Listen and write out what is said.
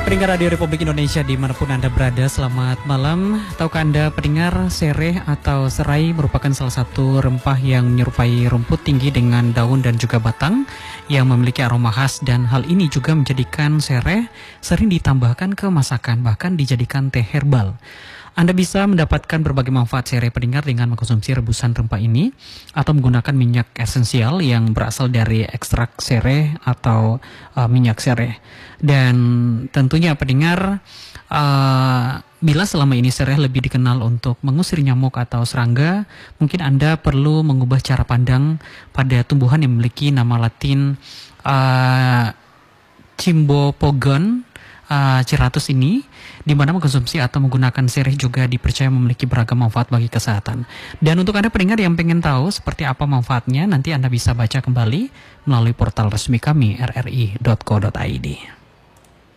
Pendengar Radio Republik Indonesia dimanapun Anda berada, selamat malam. Tahukah Anda pendengar, sereh atau serai merupakan salah satu rempah yang menyerupai rumput tinggi dengan daun dan juga batang yang memiliki aroma khas, dan hal ini juga menjadikan sereh sering ditambahkan ke masakan, bahkan dijadikan teh herbal. Anda bisa mendapatkan berbagai manfaat sereh pendengar dengan mengkonsumsi rebusan rempah ini atau menggunakan minyak esensial yang berasal dari ekstrak sereh atau minyak sereh. Dan tentunya pendengar, bila selama ini sereh lebih dikenal untuk mengusir nyamuk atau serangga, mungkin Anda perlu mengubah cara pandang pada tumbuhan yang memiliki nama latin Cymbopogon ceratus ini, di mana mengkonsumsi atau menggunakan sereh juga dipercaya memiliki beragam manfaat bagi kesehatan. Dan untuk Anda pendengar yang pengen tahu seperti apa manfaatnya, nanti Anda bisa baca kembali melalui portal resmi kami rri.co.id.